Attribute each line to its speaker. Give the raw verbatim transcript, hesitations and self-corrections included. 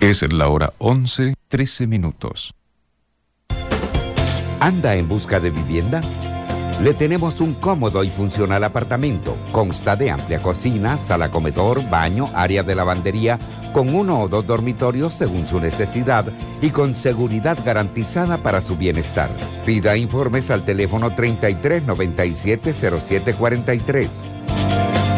Speaker 1: Es la hora once, trece minutos.
Speaker 2: ¿Anda en busca de vivienda? Le tenemos un cómodo y funcional apartamento. Consta de amplia cocina, sala comedor, baño, área de lavandería, con uno o dos dormitorios según su necesidad y con seguridad garantizada para su bienestar. Pida informes al teléfono treinta y tres noventa y siete cero siete cuarenta y tres.